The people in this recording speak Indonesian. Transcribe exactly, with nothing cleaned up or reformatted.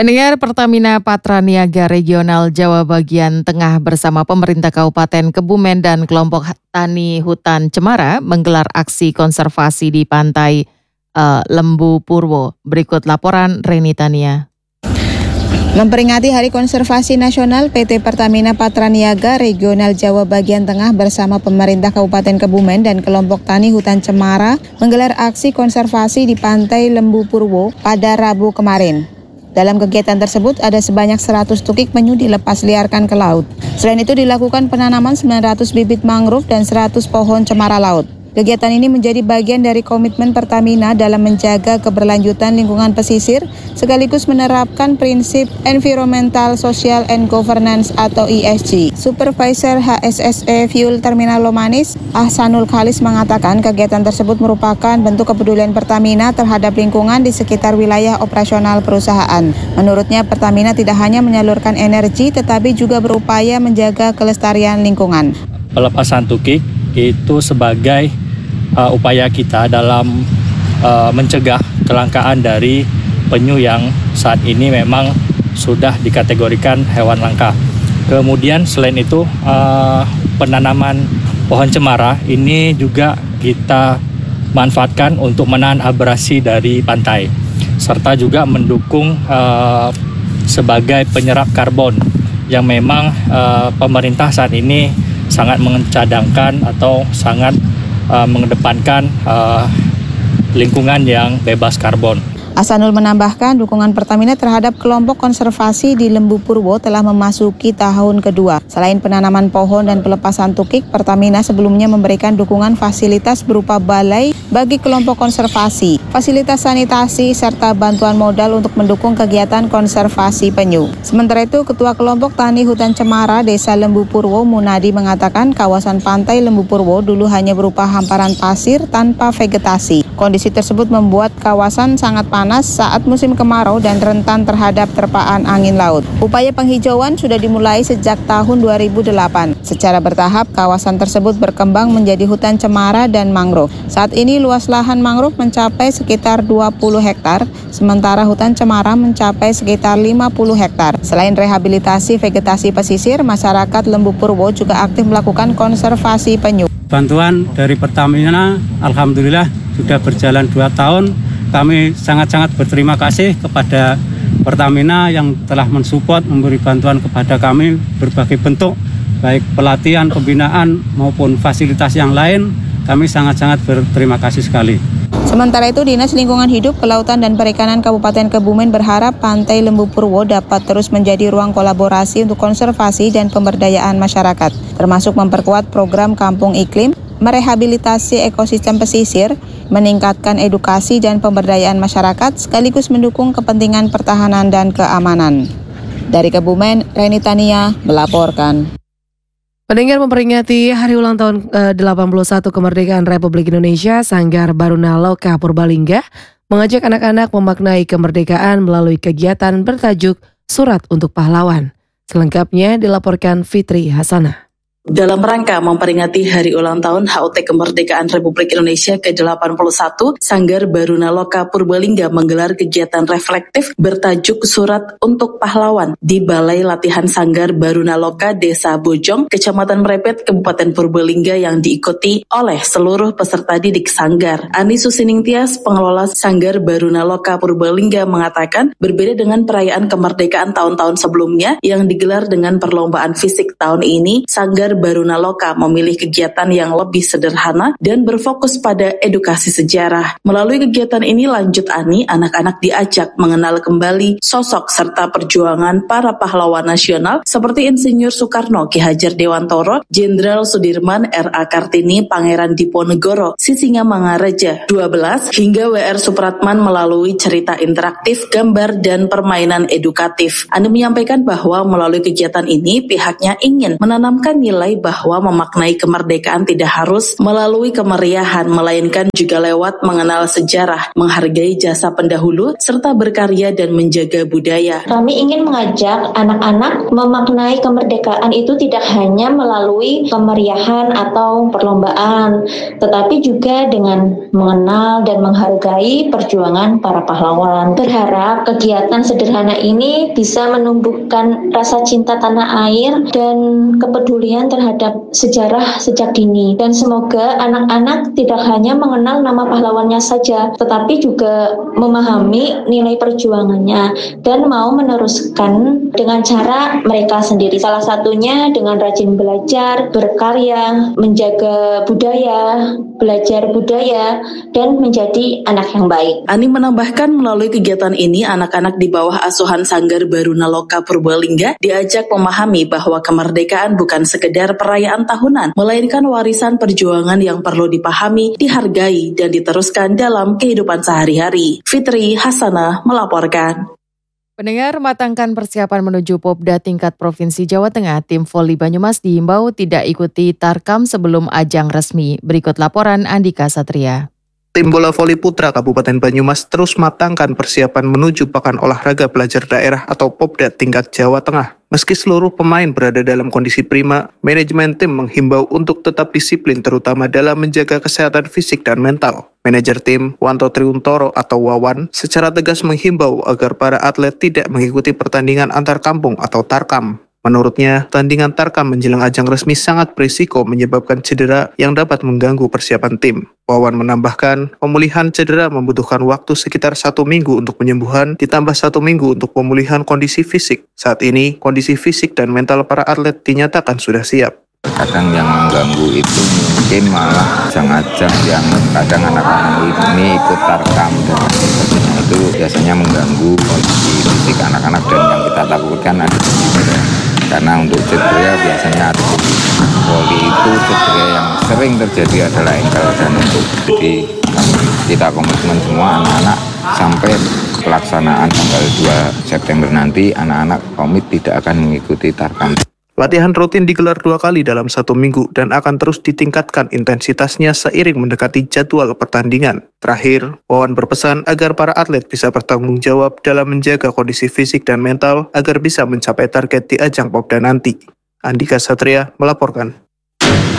Pendengar, Pertamina Patraniaga Regional Jawa Bagian Tengah bersama pemerintah Kabupaten Kebumen dan kelompok tani hutan Cemara menggelar aksi konservasi di pantai uh, Lembu Purwo. Berikut laporan Reni Tania. Memperingati Hari Konservasi Nasional, P T Pertamina Patraniaga Regional Jawa Bagian Tengah bersama pemerintah Kabupaten Kebumen dan kelompok tani hutan Cemara menggelar aksi konservasi di pantai Lembu Purwo pada Rabu kemarin. Dalam kegiatan tersebut ada sebanyak seratus tukik penyu dilepas liarkan ke laut. Selain itu dilakukan penanaman sembilan ratus bibit mangrove dan seratus pohon cemara laut. Kegiatan ini menjadi bagian dari komitmen Pertamina dalam menjaga keberlanjutan lingkungan pesisir sekaligus menerapkan prinsip Environmental, Social, and Governance atau E S G. Supervisor H S S E Fuel Terminal Lomanis, Ahsanul Khalis mengatakan kegiatan tersebut merupakan bentuk kepedulian Pertamina terhadap lingkungan di sekitar wilayah operasional perusahaan. Menurutnya, Pertamina tidak hanya menyalurkan energi tetapi juga berupaya menjaga kelestarian lingkungan. Pelepasan tukik itu sebagai uh, upaya kita dalam uh, mencegah kelangkaan dari penyu yang saat ini memang sudah dikategorikan hewan langka. Kemudian selain itu uh, penanaman pohon cemara ini juga kita manfaatkan untuk menahan abrasi dari pantai, serta juga mendukung uh, sebagai penyerap karbon yang memang uh, pemerintah saat ini sangat mencadangkan atau sangat uh, mengedepankan uh, lingkungan yang bebas karbon. Ahsanul menambahkan dukungan Pertamina terhadap kelompok konservasi di Lembu Purwo telah memasuki tahun kedua. Selain penanaman pohon dan pelepasan tukik, Pertamina sebelumnya memberikan dukungan fasilitas berupa balai bagi kelompok konservasi, fasilitas sanitasi, serta bantuan modal untuk mendukung kegiatan konservasi penyu. Sementara itu, Ketua Kelompok Tani Hutan Cemara Desa Lembu Purwo, Munadi, mengatakan kawasan pantai Lembu Purwo dulu hanya berupa hamparan pasir tanpa vegetasi. Kondisi tersebut membuat kawasan sangat panas saat musim kemarau dan rentan terhadap terpaan angin laut. Upaya penghijauan sudah dimulai sejak tahun dua ribu delapan. Secara bertahap, kawasan tersebut berkembang menjadi hutan cemara dan mangrove. Saat ini luas lahan mangrove mencapai sekitar dua puluh hektar, sementara hutan cemara mencapai sekitar lima puluh hektar. Selain rehabilitasi vegetasi pesisir, masyarakat Lembu Purwo juga aktif melakukan konservasi penyu. Bantuan dari Pertamina, alhamdulillah sudah berjalan dua tahun. Kami sangat-sangat berterima kasih kepada Pertamina yang telah mensupport, memberi bantuan kepada kami berbagai bentuk, baik pelatihan, pembinaan maupun fasilitas yang lain. Kami sangat-sangat berterima kasih sekali. Sementara itu, Dinas Lingkungan Hidup, Kelautan dan Perikanan Kabupaten Kebumen berharap Pantai Lembu Purwo dapat terus menjadi ruang kolaborasi untuk konservasi dan pemberdayaan masyarakat, termasuk memperkuat program Kampung Iklim, merehabilitasi ekosistem pesisir, meningkatkan edukasi dan pemberdayaan masyarakat, sekaligus mendukung kepentingan pertahanan dan keamanan. Dari Kebumen, Reni Tania melaporkan. Pendengar, memperingati hari ulang tahun ke delapan puluh satu kemerdekaan Republik Indonesia, Sanggar Baruna Loka Purbalingga mengajak anak-anak memaknai kemerdekaan melalui kegiatan bertajuk Surat untuk Pahlawan. Selengkapnya dilaporkan Fitri Hasanah. Dalam rangka memperingati hari ulang tahun H U T Kemerdekaan Republik Indonesia ke delapan puluh satu, Sanggar Baruna Loka Purbalingga menggelar kegiatan reflektif bertajuk Surat untuk Pahlawan di Balai Latihan Sanggar Baruna Loka Desa Bojong, Kecamatan Mrepet, Kabupaten Purbalingga yang diikuti oleh seluruh peserta didik Sanggar. Ani Susining Tias, pengelola Sanggar Baruna Loka Purbalingga, mengatakan berbeda dengan perayaan kemerdekaan tahun-tahun sebelumnya yang digelar dengan perlombaan fisik, tahun ini Sanggar Baruna Loka memilih kegiatan yang lebih sederhana dan berfokus pada edukasi sejarah. Melalui kegiatan ini, lanjut Ani, anak-anak diajak mengenal kembali sosok serta perjuangan para pahlawan nasional seperti Insinyur Soekarno, Ki Hajar Dewantoro, Jenderal Sudirman, R A Kartini, Pangeran Diponegoro, Sisingamangaraja dua belas, hingga W R Supratman melalui cerita interaktif, gambar, dan permainan edukatif. Ani menyampaikan bahwa melalui kegiatan ini pihaknya ingin menanamkan nilai menilai bahwa memaknai kemerdekaan tidak harus melalui kemeriahan, melainkan juga lewat mengenal sejarah, menghargai jasa pendahulu, serta berkarya dan menjaga budaya. Kami ingin mengajak anak-anak memaknai kemerdekaan itu tidak hanya melalui kemeriahan atau perlombaan, tetapi juga dengan mengenal dan menghargai perjuangan para pahlawan. Berharap kegiatan sederhana ini bisa menumbuhkan rasa cinta tanah air dan kepedulian terhadap sejarah sejak dini. Dan semoga anak-anak tidak hanya mengenal nama pahlawannya saja, tetapi juga memahami nilai perjuangannya dan mau meneruskan dengan cara mereka sendiri. Salah satunya dengan rajin belajar, berkarya, menjaga budaya, belajar budaya, dan menjadi anak yang baik. Ani menambahkan melalui kegiatan ini, anak-anak di bawah asuhan Sanggar Baruna Loka Purbalingga diajak memahami bahwa kemerdekaan bukan sekedar perayaan tahunan, melainkan warisan perjuangan yang perlu dipahami, dihargai, dan diteruskan dalam kehidupan sehari-hari. Fitri Hasanah melaporkan. Pendengar, matangkan persiapan menuju Popda tingkat Provinsi Jawa Tengah. Tim voli Banyumas dihimbau tidak ikuti tarkam sebelum ajang resmi. Berikut laporan Andika Satria. Tim bola voli putra Kabupaten Banyumas terus matangkan persiapan menuju Pekan Olahraga Pelajar Daerah atau Popda tingkat Jawa Tengah. Meski seluruh pemain berada dalam kondisi prima, manajemen tim menghimbau untuk tetap disiplin terutama dalam menjaga kesehatan fisik dan mental. Manajer tim, Wanto Triuntoro atau Wawan, secara tegas menghimbau agar para atlet tidak mengikuti pertandingan antar kampung atau tarkam. Menurutnya, tandingan tarkam menjelang ajang resmi sangat berisiko menyebabkan cedera yang dapat mengganggu persiapan tim. Wawan menambahkan, pemulihan cedera membutuhkan waktu sekitar satu minggu untuk penyembuhan, ditambah satu minggu untuk pemulihan kondisi fisik. Saat ini, kondisi fisik dan mental para atlet dinyatakan sudah siap. Kadang yang mengganggu itu mungkin malah ajang-ajang yang kadang anak-anak ini ikut tarkam dan sebagainya, itu biasanya mengganggu kondisi fisik anak-anak, dan yang kita takutkan ada cedera. Karena untuk cedera biasanya ada voli itu cedera yang sering terjadi adalah engkel dan lutut. Jadi kita komitmen semua anak-anak sampai pelaksanaan tanggal dua September nanti, anak-anak komit tidak akan mengikuti tarkam. Latihan rutin digelar dua kali dalam satu minggu dan akan terus ditingkatkan intensitasnya seiring mendekati jadwal pertandingan. Terakhir, Wawan berpesan agar para atlet bisa bertanggung jawab dalam menjaga kondisi fisik dan mental agar bisa mencapai target di ajang Popda nanti. Andika Satria melaporkan.